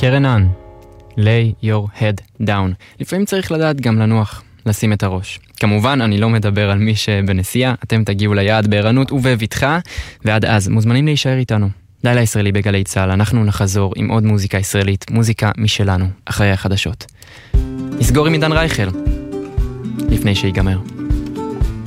קרן, lay your head down. לפעמים צריך לדעת גם לנוח, לשים את הראש. כמובן, אני לא מדבר על מי שבנסיעה, אתם תגיעו ליעד בערנות ובבטחה, ועד אז מוזמנים להישאר איתנו. לילה ישראלי בגלי צהל, אנחנו נחזור עם עוד מוזיקה ישראלית, מוזיקה משלנו, אחרי החדשות. נסגור עם עידן רייכל, לפני שיגמר.